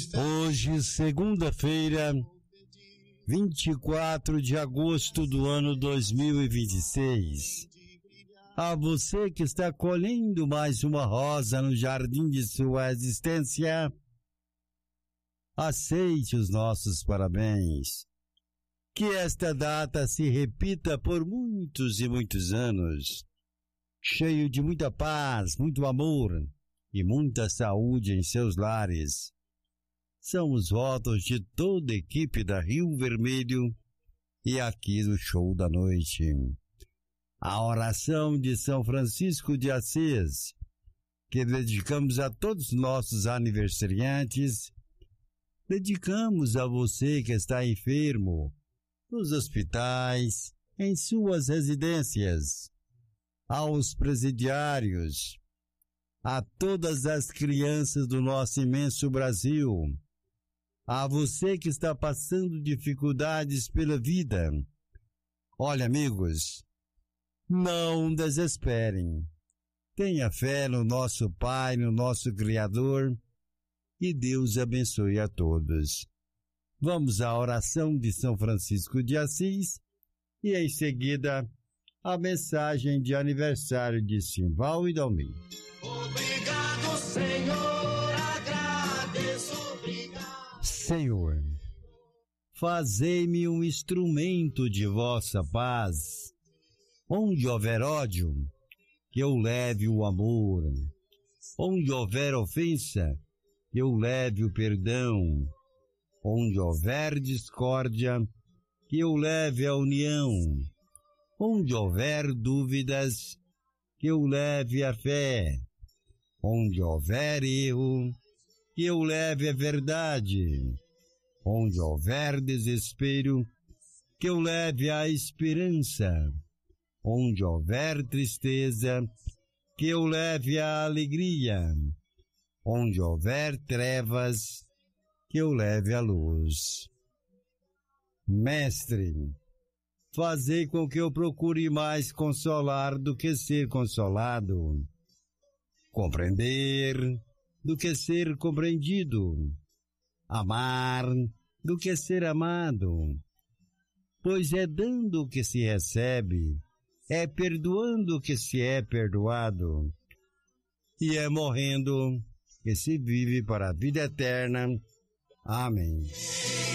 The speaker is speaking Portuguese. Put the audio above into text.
Hoje, segunda-feira, 24 de agosto do ano 2026. A você que está colhendo mais uma rosa no jardim de sua existência, aceite os nossos parabéns. Que esta data se repita por muitos e muitos anos, cheio de muita paz, muito amor e muita saúde em seus lares. São os votos de toda a equipe da Rio Vermelho e aqui no Show da Noite. A oração de São Francisco de Assis, que dedicamos a todos os nossos aniversariantes, dedicamos a você que está enfermo, nos hospitais, em suas residências, aos presidiários, a todas as crianças do nosso imenso Brasil, a você que está passando dificuldades pela vida. Olha, amigos, não desesperem. Tenha fé no nosso Pai, no nosso Criador, e Deus abençoe a todos. Vamos à oração de São Francisco de Assis e em seguida a mensagem de aniversário de Simval e Dalmi. Obrigado, Senhor, agradeço, obrigado. Senhor, fazei-me um instrumento de vossa paz. Onde houver ódio, que eu leve o amor. Onde houver ofensa, que eu leve o perdão. Onde houver discórdia, que eu leve a união. Onde houver dúvidas, que eu leve a fé. Onde houver erro, que eu leve a verdade. Onde houver desespero, que eu leve a esperança. Onde houver tristeza, que eu leve a alegria. Onde houver trevas, que eu leve a luz. Mestre, fazei com que eu procure mais consolar do que ser consolado, compreender do que ser compreendido, amar do que ser amado, pois é dando que se recebe, é perdoando que se é perdoado, e é morrendo que se vive para a vida eterna. Amém.